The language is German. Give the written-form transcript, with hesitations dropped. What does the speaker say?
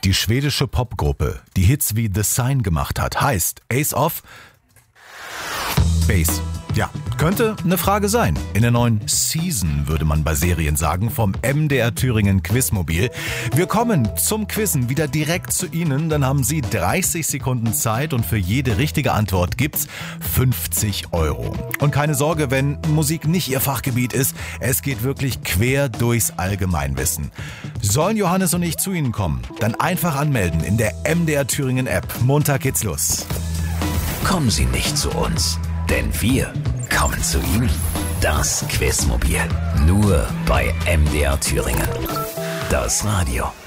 Die schwedische Popgruppe, die Hits wie The Sign gemacht hat, heißt Ace of Base. Ja, könnte eine Frage sein. In der neuen Season, würde man bei Serien sagen, vom MDR Thüringen Quizmobil. Wir kommen zum Quizzen wieder direkt zu Ihnen. Dann haben Sie 30 Sekunden Zeit und für jede richtige Antwort gibt's 50 €. Und keine Sorge, wenn Musik nicht Ihr Fachgebiet ist. Es geht wirklich quer durchs Allgemeinwissen. Sollen Johannes und ich zu Ihnen kommen? Dann einfach anmelden in der MDR Thüringen App. Montag geht's los. Kommen Sie nicht zu uns, denn wir kommen zu Ihnen. Das Quizmobil. Nur bei MDR Thüringen. Das Radio.